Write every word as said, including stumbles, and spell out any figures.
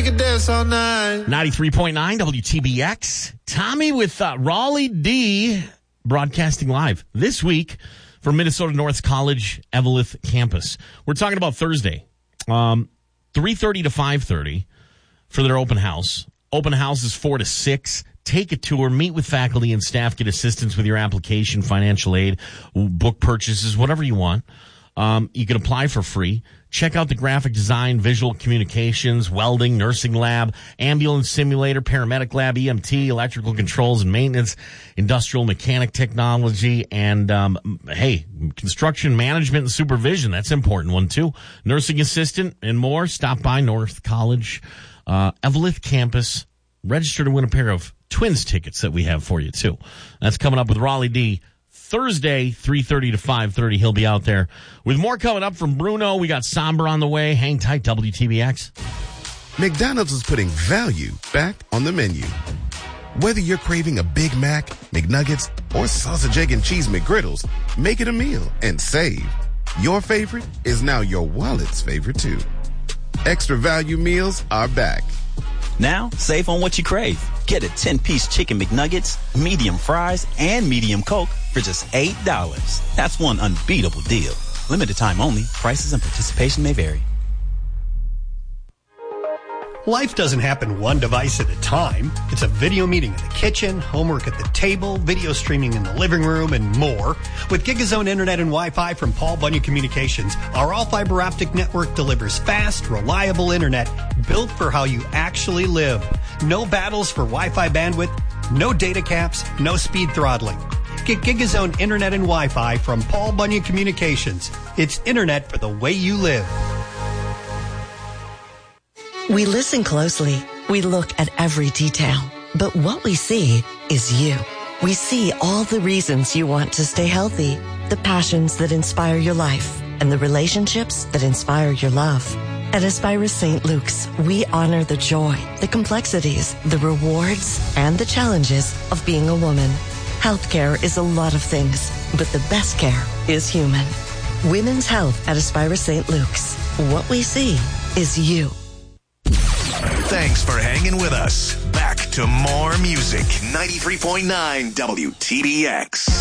could dance all night. ninety-three point nine W T B X. Tommy with uh, Raleigh D broadcasting live this week from Minnesota North College Eveleth campus. We're talking about Thursday, um, three thirty to five thirty for their open house. Open house is four to six. Take a tour, meet with faculty and staff, get assistance with your application, financial aid, book purchases, whatever you want. Um, you can apply for free. Check out the graphic design, visual communications, welding, nursing lab, ambulance simulator, paramedic lab, E M T, electrical controls and maintenance, industrial mechanic technology, and, um, hey, construction management and supervision. That's an important one, too. Nursing assistant and more. Stop by North College, uh, Eveleth campus. Register to win a pair of Twins tickets that we have for you, too. That's coming up with Raleigh D. Thursday, three thirty to five thirty. He'll be out there. With more coming up from Bruno, we got Somber on the way. Hang tight, W T B X. McDonald's is putting value back on the menu. Whether you're craving a Big Mac, McNuggets, or sausage, egg, and cheese McGriddles, make it a meal and save. Your favorite is now your wallet's favorite, too. Extra value meals are back. Now, save on what you crave. Get a ten-piece chicken McNuggets, medium fries, and medium Coke for just eight dollars. That's one unbeatable deal. Limited time only. Prices and participation may vary. Life doesn't happen one device at a time. It's a video meeting in the kitchen, homework at the table, video streaming in the living room, and more. With GigaZone Internet and Wi-Fi from Paul Bunyan Communications, our all-fiber optic network delivers fast, reliable internet built for how you actually live. No battles for Wi-Fi bandwidth, no data caps, no speed throttling. Get GigaZone Internet and Wi-Fi from Paul Bunyan Communications. It's internet for the way you live. We listen closely. We look at every detail. But what we see is you. We see all the reasons you want to stay healthy, the passions that inspire your life, and the relationships that inspire your love. At Aspira Saint Luke's, we honor the joy, the complexities, the rewards, and the challenges of being a woman. Healthcare is a lot of things, but the best care is human. Women's health at Aspira Saint Luke's. What we see is you. Thanks for hanging with us. Back to more music. ninety-three point nine W T B X.